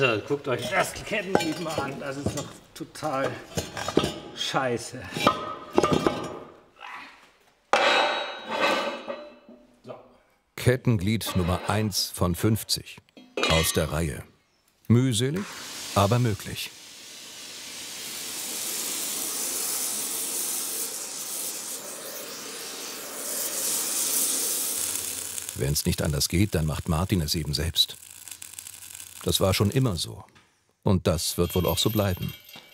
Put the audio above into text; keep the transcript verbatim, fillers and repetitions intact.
So, guckt euch das Kettenglied mal an. Das ist noch total scheiße. So. Kettenglied Nummer eins von fünfzig. Aus der Reihe. Mühselig, aber möglich. Wenn es nicht anders geht, dann macht Martin es eben selbst. Das war schon immer so. Und das wird wohl auch so bleiben.